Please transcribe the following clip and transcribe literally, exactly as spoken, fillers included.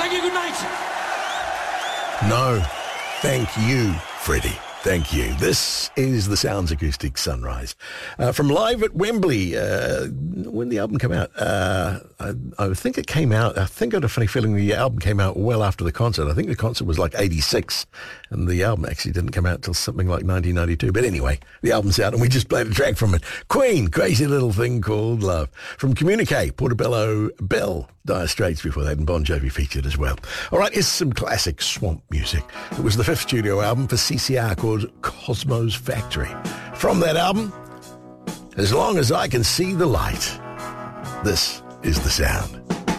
Thank you, good night. No, thank you, Freddie. Thank you. This is the Sounds Acoustic Sunrise. Uh, from live at Wembley. Uh, when the album came out, uh, I, I think it came out, I think I had a funny feeling the album came out well after the concert. I think the concert was like eighty-six, and the album actually didn't come out until something like nineteen ninety-two. But anyway, the album's out, and we just played a track from it. Queen, Crazy Little Thing Called Love. From Communique, Portobello Bell, Dire Straits before that, and Bon Jovi featured as well. All right, here's some classic swamp music. It was the fifth studio album for C C R called Cosmo's Factory. From that album, As Long as I Can See the Light, this is the sound.